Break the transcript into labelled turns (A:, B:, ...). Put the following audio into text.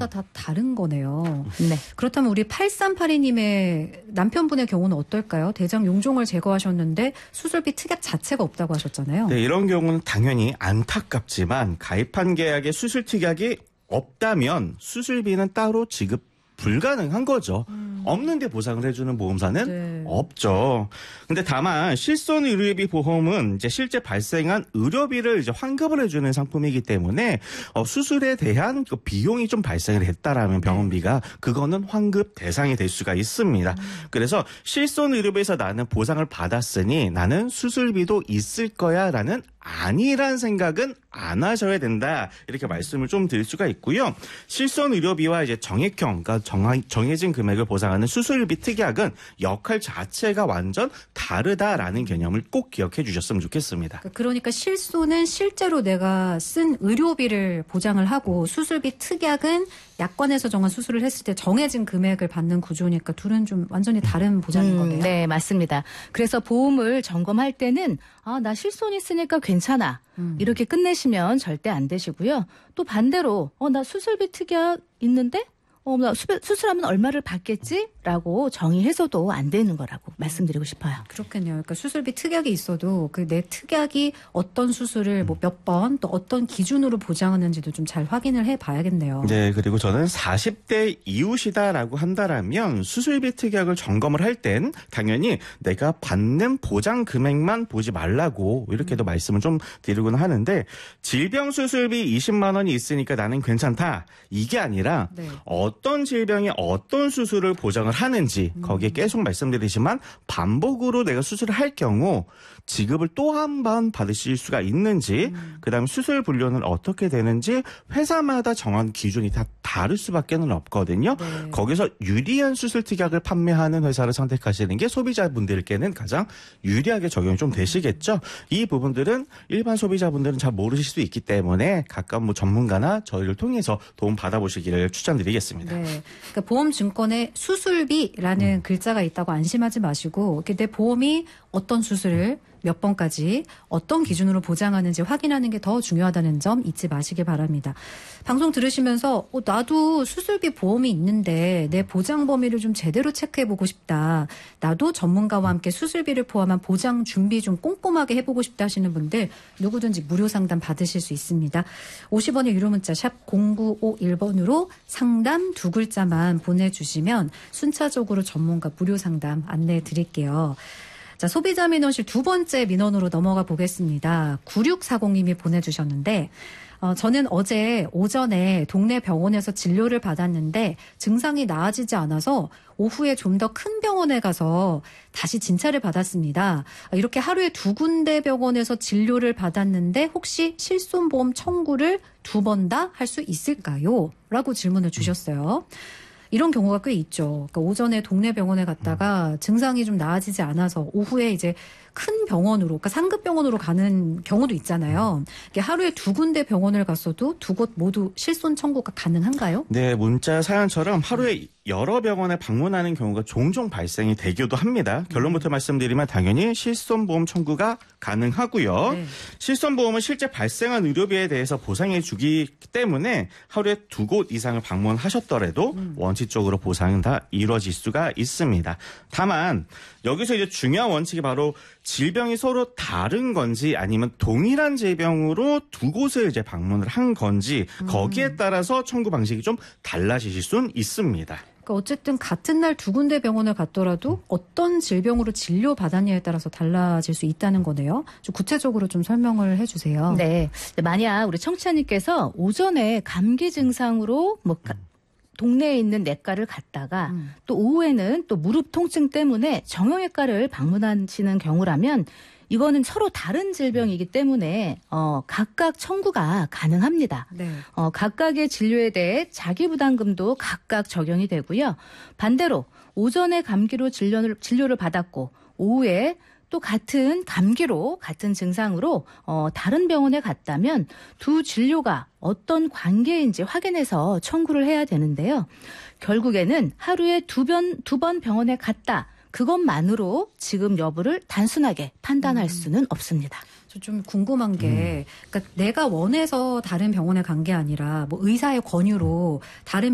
A: 사람마다 다 다른 거네요.
B: 네.
A: 그렇다면 우리 8382님의 남편분의 경우는 어떨까요? 대장 용종을 제거하셨는데 수술비 특약 자체가 없다고 하셨잖아요.
C: 네, 이런 경우는 당연히 안타깝지만 가입한 계약에 수술 특약이 없다면 수술비는 따로 지급 불가능한 거죠. 없는데 보상을 해주는 보험사는
A: 네.
C: 없죠. 근데 다만 실손 의료비 보험은 이제 실제 발생한 의료비를 이제 환급을 해주는 상품이기 때문에 수술에 대한 그 비용이 좀 발생을 했다라면 병원비가 그거는 환급 대상이 될 수가 있습니다. 그래서 실손 의료비에서 나는 보상을 받았으니 나는 수술비도 있을 거야라는 아니란 생각은 안 하셔야 된다. 이렇게 말씀을 좀 드릴 수가 있고요. 실손 의료비와 이제 정액형, 그러니까 정해진 금액을 보상하는 수술비 특약은 역할 자체가 완전 다르다라는 개념을 꼭 기억해 주셨으면 좋겠습니다.
A: 그러니까 실손은 실제로 내가 쓴 의료비를 보장을 하고 수술비 특약은 약관에서 정한 수술을 했을 때 정해진 금액을 받는 구조니까 둘은 좀 완전히 다른 보장인 거네요.
B: 네, 맞습니다. 그래서 보험을 점검할 때는 나 실손 있으니까 괜찮아. 이렇게 끝내시면 절대 안 되시고요. 또 반대로 나 수술비 특약 있는데 나 수술하면 얼마를 받겠지라고 정의해서도 안 되는 거라고 말씀드리고 싶어요.
A: 그렇군요. 그러니까 수술비 특약이 있어도 그 내 특약이 어떤 수술을 뭐 몇 번 또 어떤 기준으로 보장하는지도 좀 잘 확인을 해봐야겠네요.
C: 네, 그리고 저는 40대 이후시다라고 한다라면 수술비 특약을 점검을 할 땐 당연히 내가 받는 보장 금액만 보지 말라고 이렇게도 말씀을 좀 드리곤 하는데 질병 수술비 20만 원이 있으니까 나는 괜찮다. 이게 아니라
A: 네.
C: 어떤 질병에 어떤 수술을 보장을 하는지 거기에 계속 말씀드리지만 반복으로 내가 수술을 할 경우 지급을 또 한 번 받으실 수가 있는지 그다음 수술 분류는 어떻게 되는지 회사마다 정한 기준이 다 다를 수밖에는 없거든요.
A: 네.
C: 거기서 유리한 수술 특약을 판매하는 회사를 선택하시는 게 소비자분들께는 가장 유리하게 적용이 좀 되시겠죠. 이 부분들은 일반 소비자분들은 잘 모르실 수 있기 때문에 가까운 뭐 전문가나 저희를 통해서 도움 받아보시기를 추천드리겠습니다.
A: 네. 그러니까 보험증권에 수술비라는 글자가 있다고 안심하지 마시고 이렇게 내 보험이 어떤 수술을 몇 번까지 어떤 기준으로 보장하는지 확인하는 게 더 중요하다는 점 잊지 마시기 바랍니다. 방송 들으시면서 나도 수술비 보험이 있는데 내 보장 범위를 좀 제대로 체크해보고 싶다. 나도 전문가와 함께 수술비를 포함한 보장 준비 좀 꼼꼼하게 해보고 싶다 하시는 분들 누구든지 무료 상담 받으실 수 있습니다. 50원의 유료 문자 샵 0951번으로 상담 두 글자만 보내주시면 순차적으로 전문가 무료 상담 안내해 드릴게요. 자, 소비자 민원실 두 번째 민원으로 넘어가 보겠습니다. 9640님이 보내주셨는데 저는 어제 오전에 동네 병원에서 진료를 받았는데 증상이 나아지지 않아서 오후에 좀 더 큰 병원에 가서 다시 진찰을 받았습니다. 이렇게 하루에 두 군데 병원에서 진료를 받았는데 혹시 실손보험 청구를 두 번 다 할 수 있을까요? 라고 질문을 주셨어요. 이런 경우가 꽤 있죠. 그러니까 오전에 동네 병원에 갔다가 증상이 좀 나아지지 않아서 오후에 이제 큰 병원으로, 그러니까 상급 병원으로 가는 경우도 있잖아요. 하루에 두 군데 병원을 갔어도 두 곳 모두 실손 청구가 가능한가요?
C: 네, 문자 사연처럼 하루에 여러 병원에 방문하는 경우가 종종 발생이 되기도 합니다. 결론부터 말씀드리면 당연히 실손보험 청구가 가능하고요.
A: 네.
C: 실손보험은 실제 발생한 의료비에 대해서 보상해 주기 때문에 하루에 두 곳 이상을 방문하셨더라도 원칙적으로 보상은 다 이루어질 수가 있습니다. 다만 여기서 이제 중요한 원칙이 바로 질병이 서로 다른 건지 아니면 동일한 질병으로 두 곳을 이제 방문을 한 건지 거기에 따라서 청구 방식이 좀 달라지실 수는 있습니다.
A: 그러니까 어쨌든 같은 날 두 군데 병원을 갔더라도 어떤 질병으로 진료받았냐에 따라서 달라질 수 있다는 거네요. 좀 구체적으로 좀 설명을 해주세요.
B: 네. 만약 우리 청취자님께서 오전에 감기 증상으로 동네에 있는 내과를 갔다가 또 오후에는 또 무릎 통증 때문에 정형외과를 방문하시는 경우라면 이거는 서로 다른 질병이기 때문에 각각 청구가 가능합니다.
A: 네.
B: 각각의 진료에 대해 자기부담금도 각각 적용이 되고요. 반대로 오전에 감기로 진료를 받았고 오후에 또 같은 감기로 같은 증상으로 다른 병원에 갔다면 두 진료가 어떤 관계인지 확인해서 청구를 해야 되는데요. 결국에는 하루에 두 번 병원에 갔다. 그것만으로 지금 여부를 단순하게 판단할 수는 없습니다.
A: 좀 궁금한 게, 그러니까 내가 원해서 다른 병원에 간 게 아니라 뭐 의사의 권유로 다른